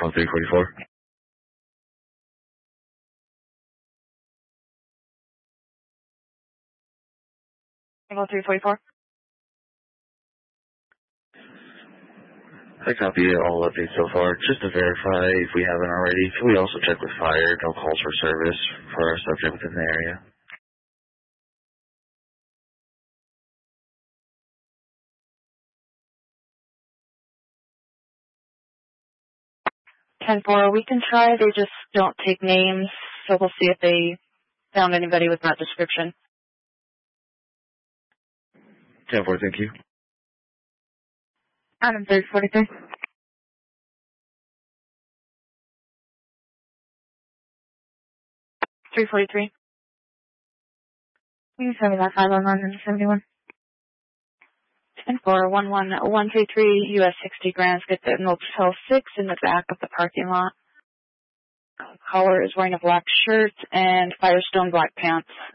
344. 344. I copy all updates so far. Just to verify, if we haven't already, can we also check with fire? No calls for service for our subject within the area. 10-4, we can try. They just don't take names, so we'll see if they found anybody with that description. 10-4, thank you. Adam 343. 343. You can send me that 511-71. 10-4-11133, US 60 Grants, get the Motel 6 in the back of the parking lot. Caller is wearing a black shirt and Firestone black pants.